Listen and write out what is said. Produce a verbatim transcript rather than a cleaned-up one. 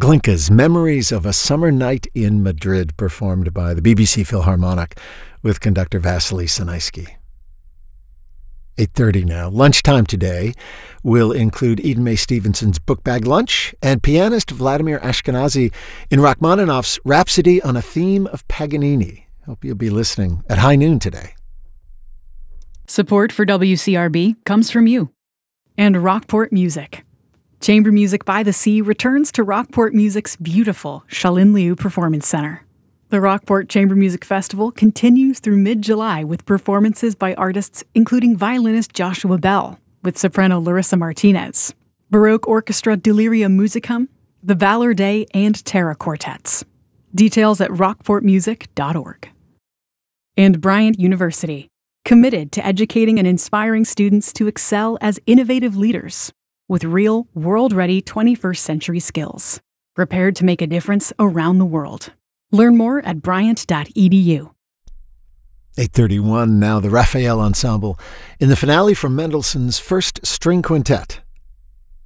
Glinka's Memories of a Summer Night in Madrid, performed by the B B C Philharmonic with conductor Vasily Sanaisky. eight thirty now. Lunchtime today will include Eden Mae Stevenson's Book Bag Lunch and pianist Vladimir Ashkenazy in Rachmaninoff's Rhapsody on a Theme of Paganini. Hope you'll be listening at high noon today. Support for W C R B comes from you and Rockport Music. Chamber Music by the Sea returns to Rockport Music's beautiful Shalin Liu Performance Center. The Rockport Chamber Music Festival continues through mid-July with performances by artists including violinist Joshua Bell, with soprano Larissa Martinez, Baroque Orchestra Delirium Musicum, the Valor Day, and Terra Quartets. Details at rockport music dot org. And Bryant University, committed to educating and inspiring students to excel as innovative leaders with real, world-ready twenty-first century skills, prepared to make a difference around the world. Learn more at bryant dot e d u. eight thirty-one now, the Raphael Ensemble in the finale from Mendelssohn's First String Quintet.